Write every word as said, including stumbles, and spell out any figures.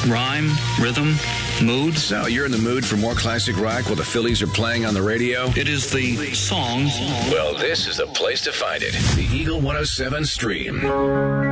rhyme, rhythm, mood. So you're in the mood for more classic rock while the Phillies are playing on the radio? It is the songs. Well, this is the place to find it. The Eagle one oh seven Stream.